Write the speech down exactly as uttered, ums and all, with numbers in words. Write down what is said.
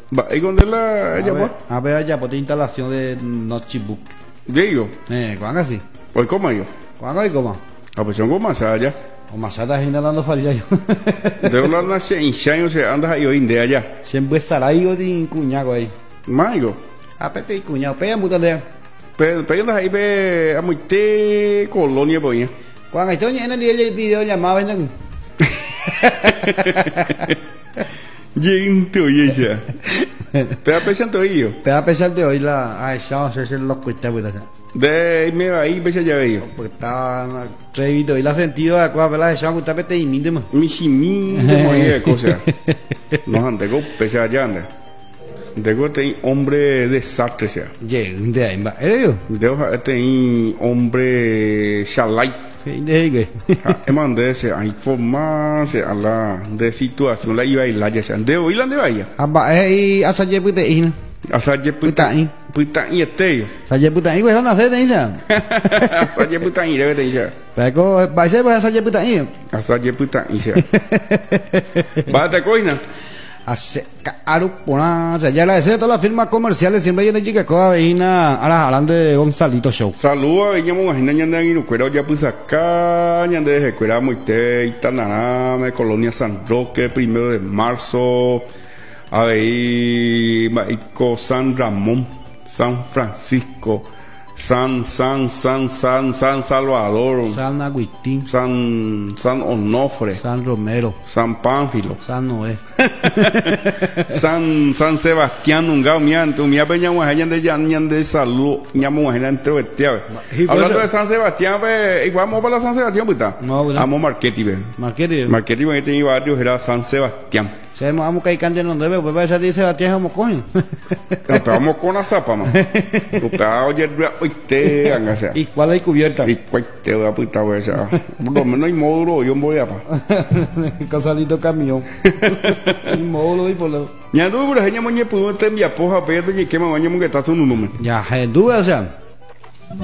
Va, ¿y dónde la A ella ver, va? a ver allá, pues de instalación de notebook. Digo, Eh, ¿cuán así? pues cómo yo. ¿Cuán hoy cómo? A pues son como allá. O más allá gente dando fallo yo. De la nace en Shine se anda ahí hoy de allá. Siempre estará ahí o de cuñado ahí. Maigo. A pete y cuñado, pega mucha de. Pero pero ahí ve a muy te colonia pues. Cuando estoy en el video llamado en Gente oye ya. Pero a pesar de ello. Pero a pesar de hoy la a esa vamos a hacer los cuitas pues. De me va ahí pesa ya veo. Porque está revido y la sentido de acuerdo la esa cuenta pete y mínimo. Mi chimi de morir cosa. No ande go pesa ya anda. De go te hombre desastre sea. Ye, de ahí va. ¿Eres yo? De hoja te hombre shalai. De ahí que. Eman de ese informar se a la de situación la iba y la ya de hoy la de vaya. Aba eh asa je pute in. Asa je puta Putain. puta y este. Sa je pute in pues no hace de esa. Asa je puta y debe de ya. Pero va a ser para asa je pute in. Asa je puta y sea. Va de coina. Hace caro pona, o sea, ya la de todas las firmas comerciales siempre hay una chica que va a venir a la hablando de Gonzalito Show. Saludos, veía mo imagina ñanda en Irucuera ya pues acá, ñanda de Jecuera Moite, Itanarame, Colonia San Roque, primero de marzo, a ver, Maico, San Ramón, San Francisco, San, San, San, San, San Salvador, San Agustín, San, San Onofre, San Romero, San Pánfilo, San Noé. San, San Sebastián, un gao mianto, mi apeñamos allá de yan de salud, ñamo allá entre bestias. Hablando de San Sebastián, pues, y vamos para San Sebastián, puta. No, ¿verdad? Amo Marqueti, ve. Marquete. Marqueti, porque tenía varios, era San Sebastián. Se vamos a caer cante no debe, pues esa dice la tierra como coño. Pero vamos con la zapa, man. Puta, oye, oíste, angasa. ¿Y cuál hay cubierta? Y cueste, voy a puta, voy a esa. Por lo menos hay módulo, yo voy a pa. Casalito camión. El módulo y por lo. Ya, tú, por ejemplo, me puedo te enviar poja, pero te quema, mañana, que estás un número. Ya, el duda, o sea.